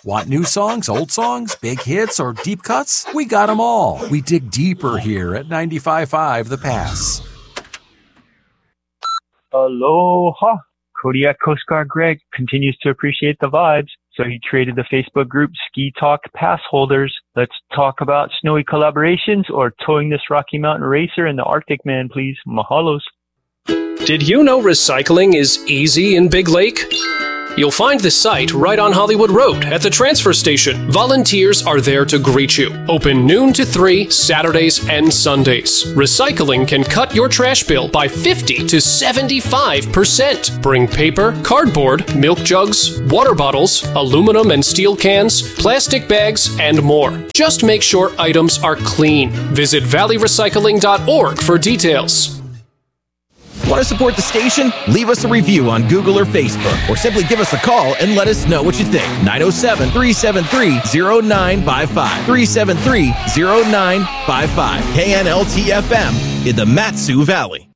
Want new songs, old songs, big hits, or deep cuts? We got them all. We dig deeper here at 95.5 The Pass. Aloha. Kodiak Coast Guard Greg continues to appreciate the vibes, so he created the Facebook group Ski Talk Pass Holders. Let's talk about snowy collaborations or towing this Rocky Mountain racer in the Arctic Man, please. Mahalos. Did you know recycling is easy in Big Lake? You'll find the site right on Hollywood Road at the transfer station. Volunteers are there to greet you. Open noon to 3, Saturdays and Sundays. Recycling can cut your trash bill by 50 to 75%. Bring paper, cardboard, milk jugs, water bottles, aluminum and steel cans, plastic bags, and more. Just make sure items are clean. Visit valleyrecycling.org for details. Want to support the station? Leave us a review on Google or Facebook, or simply give us a call and let us know what you think. 907-373-0955. 373-0955. KNLT-FM in the Mat-Su Valley.